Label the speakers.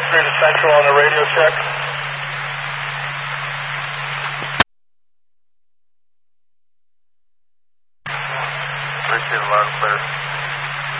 Speaker 1: 3 to Central on the radio check.
Speaker 2: Appreciate a lot of clear.